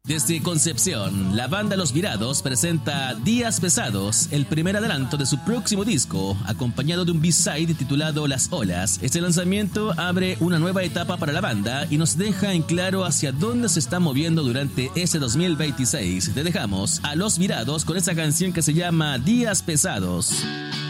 Desde Concepción, la banda Los Virados presenta Días Pesados, el primer adelanto de su próximo disco, acompañado de un B-side titulado Las Olas. Este lanzamiento abre una nueva etapa para la banda y nos deja en claro hacia dónde se está moviendo durante ese 2026. Te dejamos a Los Virados con esa canción que se llama Días Pesados.